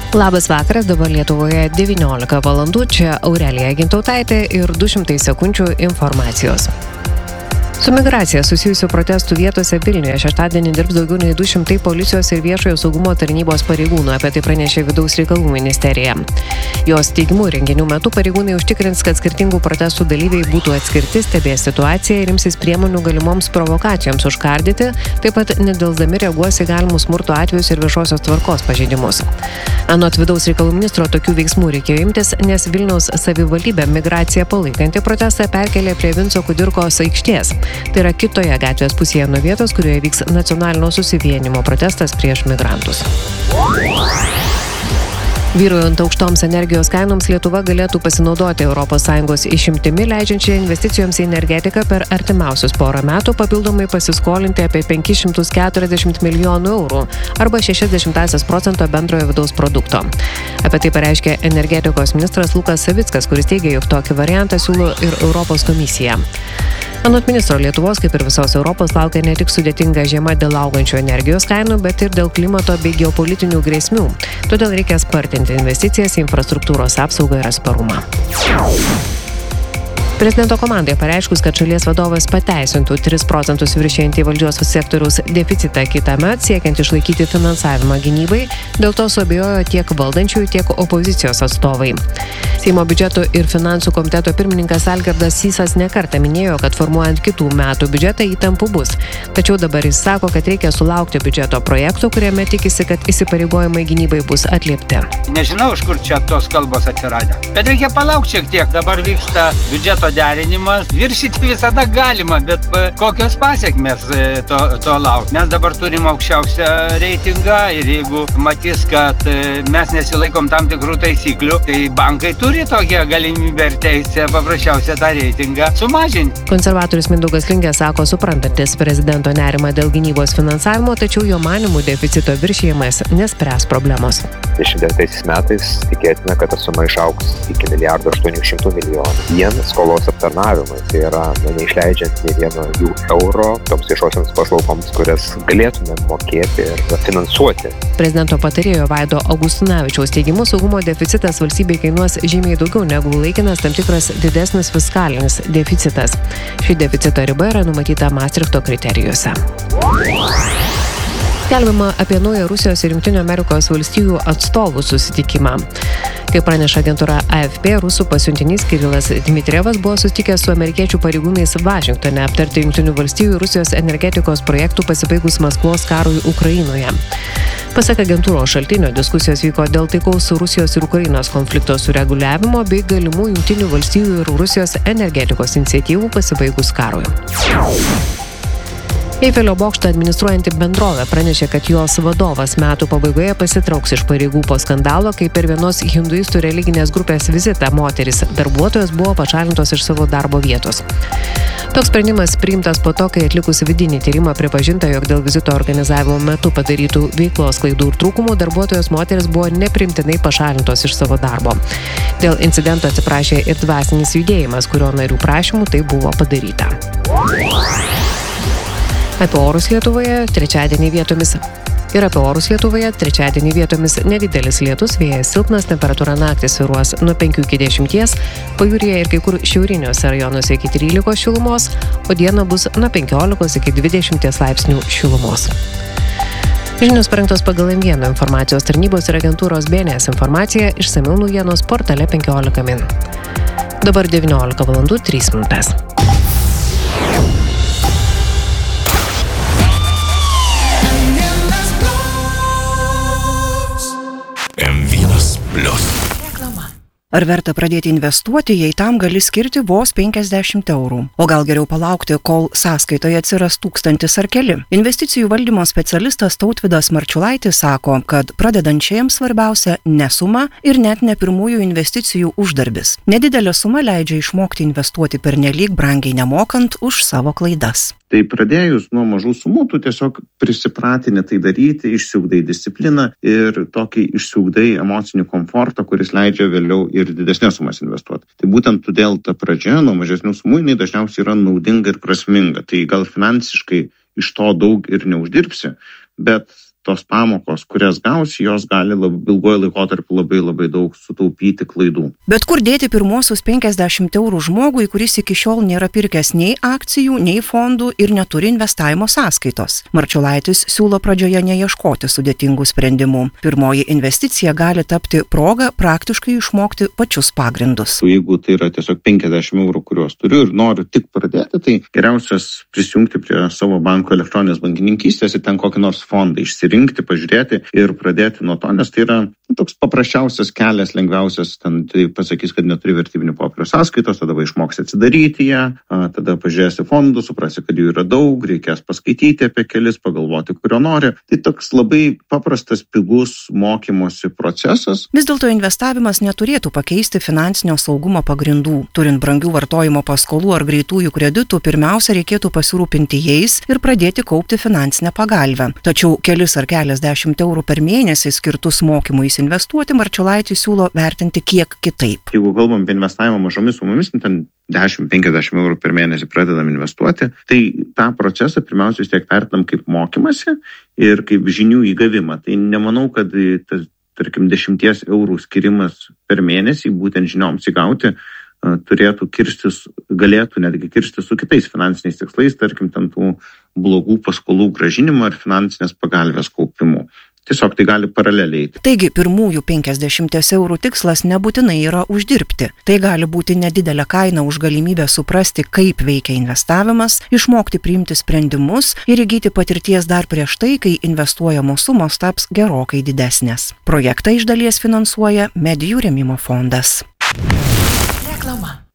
Labas vakaras, dabar Lietuvoje 19 valandų, čia Aurelija Gintautaitė ir 200 sekundžių informacijos. Su migracija susijusių protestų vietose Vilniuje šeštadienį dirbs daugiau nei 200 policijos ir viešojo saugumo tarnybos pareigūnų, apie tai pranešė Vidaus reikalų ministerija. Jos teigimu renginių metu pareigūnai užtikrins, kad skirtingų protestų dalyviai būtų atskirti, stebės situaciją ir imsis priemonių galimoms provokacijoms užkardyti, taip pat nedelsdami reaguos į galimus smurto atvejus ir viešosios tvarkos pažeidimus. Anot Vidaus reikalų ministro, tokių veiksmų reikėjo imtis, nes Vilniaus savivaldybė migraciją palaikantį protestą perkelė prie Vinco Kudirkos aikštės. Tai yra kitoje gatvės pusėje nuo vietos, kurioje vyks nacionalinio susivienimo protestas prieš migrantus. Vyraujant aukštoms energijos kainoms, Lietuva galėtų pasinaudoti ES išimtimi, leidžiančią investicijoms į energetiką per artimiausius porą metų papildomai pasiskolinti apie 540 milijonų eurų arba 0,6% bendrojo vidaus produkto. Apie tai pareiškė energetikos ministras Lukas Savickas, kuris teigia, jog tokį variantą siūlo ir Europos komisija. Anot ministro, Lietuvos, kaip ir visos Europos, laukia ne tik sudėtinga žiema dėl augančių energijos kainų, bet ir dėl klimato bei geopolitinių grėsmių. Todėl reikia spartinti investicijas į infrastruktūros apsaugą ir atsparumą. Prezidento komandai pareiškus, kad šalies vadovas pateisintų 3% viršijantį valdžios sektoriaus deficitą kitąmet, siekiant išlaikyti finansavimą gynybai, dėl to suabejojo tiek valdančiųjų, tiek opozicijos atstovai. Seimo biudžeto ir finansų komiteto pirmininkas Algirdas Sysas nekartą minėjo, kad formuojant kitų metų biudžetą įtampų bus. Tačiau dabar jis sako, kad reikia sulaukti biudžeto projektų, kuriame tikisi, kad įsipareigojimai gynybai bus atliepti. Nežinau, iš kur čia tos kalbos atsiradę. Bet reikia palaukti šiek tiek. Dabar vyksta biudžeto derinimas. Viršyti visada galima, bet kokios pasiekmes to laukti. Mes dabar turim aukščiausią reitingą ir jeigu matys, kad mes nesilaikom tam tikrų taisyklių, tai bankai turi tokią galimybę ir teisę paprasčiausią tą reitingą sumažinti. Konservatorius Mindaugas Lingė sako, suprantantis prezidento nerimą dėl gynybos finansavimo, tačiau jo manimų deficito viršijimas nespręs problemos. 2029 metais tikėtina, kad ta suma išaugs iki 1,8 milijonų. Vien skolos aptarnavimai, tai yra neišleidžiant nei vieno jų euro toms viešosioms paslaugoms, kurias galėtume mokėti ir finansuoti. Prezidento patarėjo Vaido Augustinavičiaus teigimu, saugumo deficitas valstybei kainuos žymiai daugiau negu laikinas tam tikras didesnis fiskalinis deficitas. Ši deficito riba yra numatyta Maastrichto kriterijuose. Skelbiama apie naują Rusijos ir Jungtinių Amerikos valstijų atstovų susitikimą. Kaip praneša agentūra AFP, rusų pasiuntinys Kirilas Dmitrijevas buvo susitikęs su amerikiečių pareigūnais Vašingtone aptarti Jungtinių valstijų ir Rusijos energetikos projektų pasibaigus Maskvos karui Ukrainoje. Pasak agentūros šaltinio, diskusijos vyko dėl taikaus Rusijos ir Ukrainos konflikto sureguliavimo bei galimų Jungtinių valstijų ir Rusijos energetikos iniciatyvų pasibaigus karui. Eifelio bokštą administruojanti bendrovė pranešė, kad jos vadovas metų pabaigoje pasitrauks iš pareigų po skandalo, kai per vienos hinduistų religinės grupės vizitą moteris darbuotojas buvo pašalintos iš savo darbo vietos. Toks sprendimas priimtas po to, kai atlikus vidinį tyrimą pripažinta, jog dėl vizito organizavimo metu padarytų veiklos klaidų ir trūkumų darbuotojos moteris buvo nepriimtinai pašalintos iš savo darbo. Dėl incidento atsiprašė ir dvasinis judėjimas, kurio narių prašymų tai buvo padaryta. Apie orus Lietuvoje trečiadienį vietomis nedidelis lietus, vėjas silpnas, temperatūra naktį svyruos nuo 5 iki 10, pajūryje ir kai kur šiauriniuose rajonuose iki 13 šilumos, o dieną bus nuo 15 iki 20 laipsnių šilumos. Žinios parengtos pagal M1 informacijos tarnybos ir agentūros BNS informacija, išsamiau naujienos portale 15 min. Dabar 19:03. Ar verta pradėti investuoti, jei tam gali skirti vos 50 eurų? O gal geriau palaukti, kol sąskaitoje atsiras 1000 ar keli? Investicijų valdymo specialistas Tautvydas Marčiulaitis sako, kad pradedančiajams svarbiausia ne suma ir net ne pirmųjų investicijų uždarbis. Nedidelė suma leidžia išmokti investuoti pernelyg brangiai nemokant už savo klaidas. Tai pradėjus nuo mažų sumų, tu tiesiog prisipratini tai daryti, išsiugdai discipliną ir tokį išsiugdai emocinį komfortą, kuris leidžia vėliau ir didesnės sumas investuoti. Tai būtent todėl ta pradžia nuo mažesnių sumų, jinai dažniausiai yra naudinga ir prasminga. Tai gal finansiškai iš to daug ir neuždirbsi, bet tos pamokos, kurias gausi, jos gali ilgojo laikotarpiu labai daug sutaupyti klaidų. Bet kur dėti pirmuosius 50 eurų žmogui, kuris iki šiol nėra pirkęs nei akcijų, nei fondų ir neturi investavimo sąskaitos? Marčiulaitis siūlo pradžioje neieškoti sudėtingų sprendimų. Pirmoji investicija gali tapti proga praktiškai išmokti pačius pagrindus. Jeigu tai yra tiesiog 50 eurų, kuriuos turiu ir noriu tik pradėti, tai geriausias prisijungti prie savo banko elektroninės bankininkystės ir ten kokį nors fondą išsirinkti, pažiūrėti ir pradėti nuo to, nes tai yra toks paprasčiausias kelias, lengviausias, ten tai pasakys, kad neturi vertybinių popierių sąskaitos, tada išmoksi atsidaryti ją, tada pažiūrėsi fondų, suprasi, kad jų yra daug, reikės paskaityti apie kelis, pagalvoti, kurio nori. Tai toks labai paprastas, pigus mokymosi procesas. Vis dėlto investavimas neturėtų pakeisti finansinio saugumo pagrindų. Turint brangių vartojimo paskolų ar greitųjų kreditų, pirmiausia reikėtų pasirūpinti jais ir pradėti kaupti finansinę pagalbę. Tačiau kelis ar keliasdešimt eurų per mėnesį skirtus mokymuisi investuoti Marčiulaitis siūlo vertinti kiek kitaip. Jeigu kalbam apie investavimą mažomis sumomis, ten 10-50 eurų per mėnesį pradedam investuoti, tai tą procesą pirmiausia vis tiek vertinam kaip mokymasi ir kaip žinių įgavimą. Tai nemanau, kad tas, tarkim, 10 eurų skirimas per mėnesį būtent žinioms įgauti galėtų netgi kirstis su kitais finansiniais tikslais, tarkim, ten tų blogų paskolų grąžinimo ar finansinės pagalbės kaupimu. Tiesiog tai gali paraleliai. Taigi, pirmųjų 50 eurų tikslas nebūtinai yra uždirbti. Tai gali būti nedidelė kaina už galimybę suprasti, kaip veikia investavimas, išmokti priimti sprendimus ir įgyti patirties dar prieš tai, kai investuojamos sumos taps gerokai didesnės. Projektą iš dalies finansuoja Medijų rėmimo fondas. Reklama.